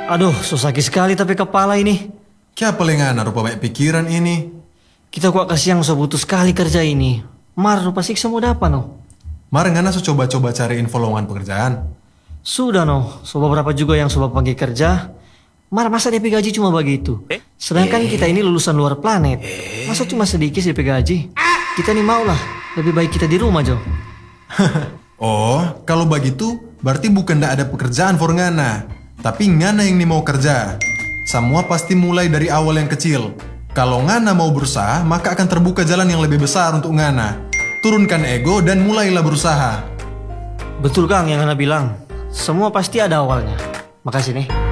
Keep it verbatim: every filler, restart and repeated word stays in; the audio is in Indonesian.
Aduh, so sakit sekali tapi kepala ini. Kya pelengana rupa banyak pikiran ini. Kita kuat kasihan so butuh sekali kerja ini. Mar rupa siksa mau dapat no. Mar ngana so coba-coba cari info lowongan pekerjaan. Sudah no, so beberapa juga yang sobat panggil kerja. Mar masa D P gaji cuma begitu. Sedangkan kita ini lulusan luar planet. Masa cuma sedikit D P gaji. Kita nih mau lah, lebih baik kita di rumah Jo. Oh, kalau begitu berarti bukan ndak ada pekerjaan for ngana. Tapi ngana yang nih mau kerja. Semua pasti mulai dari awal yang kecil. Kalau ngana mau berusaha, maka akan terbuka jalan yang lebih besar untuk ngana. Turunkan ego dan mulailah berusaha. Betul Kang yang ngana bilang. Semua pasti ada awalnya. Makasih nih.